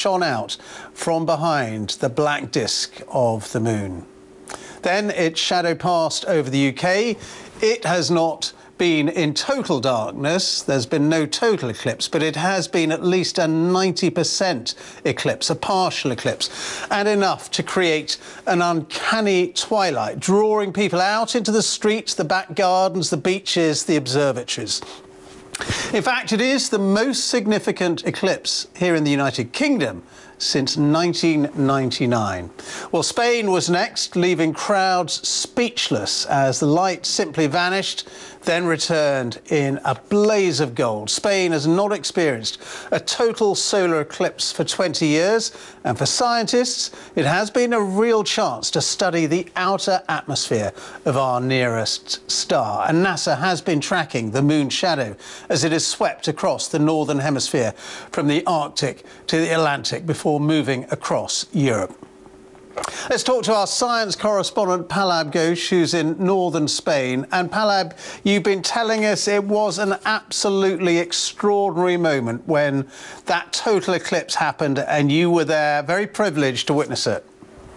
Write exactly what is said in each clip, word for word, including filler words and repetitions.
shone out from behind the black disk of the moon. Then its shadow passed over the U K. It has not been in total darkness. There's been no total eclipse, but it has been at least a ninety percent eclipse, a partial eclipse, and enough to create an uncanny twilight, drawing people out into the streets, the back gardens, the beaches, the observatories. In fact, it is the most significant eclipse here in the United Kingdom since nineteen ninety-nine. Well, Spain was next, leaving crowds speechless as the light simply vanished, then returned in a blaze of gold. Spain has not experienced a total solar eclipse for twenty years, and for scientists, it has been a real chance to study the outer atmosphere of our nearest star. And NASA has been tracking the moon's shadow as it is swept across the northern hemisphere from the Arctic to the Atlantic before moving across Europe. Let's talk to our science correspondent Palab Ghosh, who's in northern Spain. And Palab, you've been telling us it was an absolutely extraordinary moment when that total eclipse happened, and you were there, very privileged to witness it.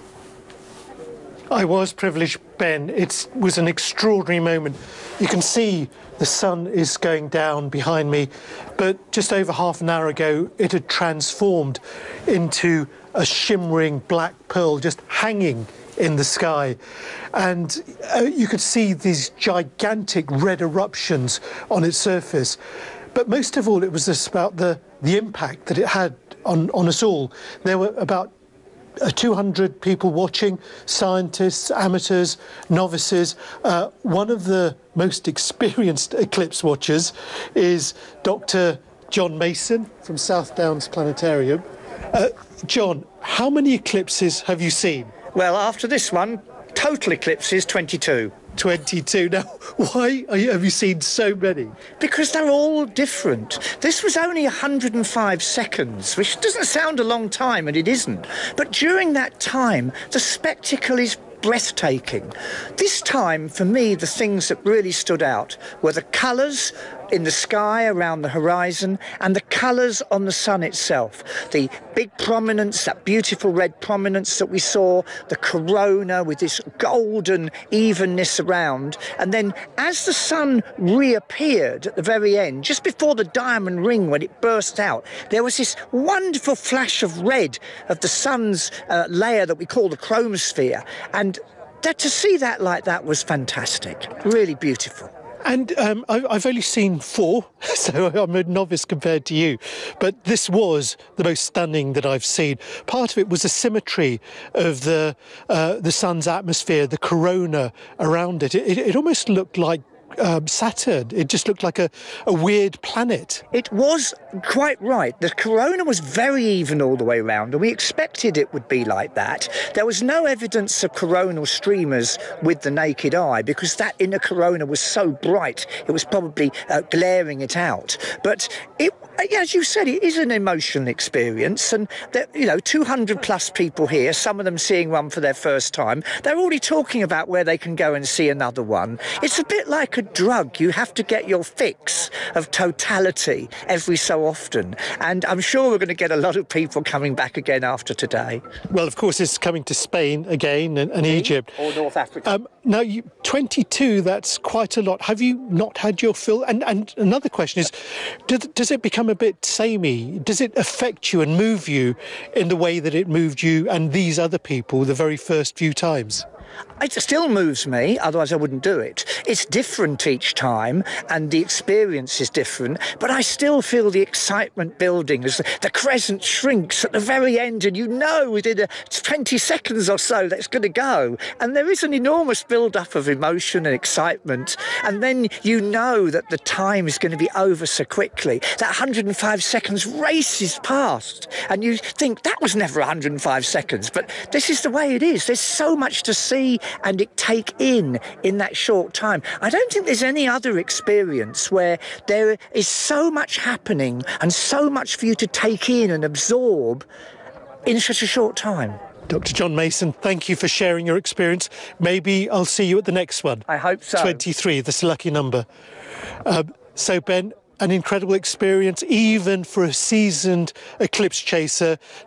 I was privileged, Ben. It was an extraordinary moment. You can see the sun is going down behind me, but just over half an hour ago, it had transformed into a shimmering black pearl just hanging in the sky. And uh, you could see these gigantic red eruptions on its surface. But most of all, it was just about the, the impact that it had on, on us all. There were about Uh, two hundred people watching, scientists, amateurs, novices. Uh, one of the most experienced eclipse watchers is Doctor John Mason from South Downs Planetarium. Uh, John, how many eclipses have you seen? Well, after this one, total eclipses, twenty-two. twenty-two. Now, why are you, have you seen so many? Because they're all different. This was only one hundred and five seconds, which doesn't sound a long time, and it isn't. But during that time, the spectacle is breathtaking. This time, for me, the things that really stood out were the colours in the sky around the horizon and the colours on the sun itself. The big prominence, that beautiful red prominence that we saw, the corona with this golden evenness around. And then as the sun reappeared at the very end, just before the diamond ring when it burst out, there was this wonderful flash of red of the sun's uh, layer that we call the chromosphere. And that, to see that like that was fantastic, really beautiful. And um, I've only seen four, so I'm a novice compared to you. But this was the most stunning that I've seen. Part of it was the symmetry of the uh, the sun's atmosphere, the corona around it. It, it almost looked like Um, Saturn. It just looked like a, a weird planet. It was quite right. The corona was very even all the way around, and we expected it would be like that. There was no evidence of coronal streamers with the naked eye because that inner corona was so bright, it was probably uh, glaring it out. But it, as you said, it is an emotional experience, and there, you know, two hundred plus people here, some of them seeing one for their first time. They're already talking about where they can go and see another one. It's a bit like a drug. You have to get your fix of totality every so often, and I'm sure we're going to get a lot of people coming back again after today. Well, of course, it's coming to Spain again and, and Egypt. Or North Africa. Um, now, you, twenty-two, that's quite a lot. Have you not had your fill? And, and another question is, does, does it become a bit samey? Does it affect you and move you in the way that it moved you and these other people the very first few times? It still moves me, otherwise I wouldn't do it. It's different each time, and the experience is different, but I still feel the excitement building as the crescent shrinks at the very end, and you know within twenty seconds or so that's going to go. And there is an enormous build-up of emotion and excitement, and then you know that the time is going to be over so quickly. That one hundred and five seconds races past, and you think that was never one hundred and five seconds, but this is the way it is. There's so much to see and it take in in that short time. I don't think there's any other experience where there is so much happening and so much for you to take in and absorb in such a short time. Doctor John Mason, thank you for sharing your experience. Maybe I'll see you at the next one. I hope so. twenty-three, that's a lucky number. Um, so, Ben, an incredible experience, even for a seasoned eclipse chaser.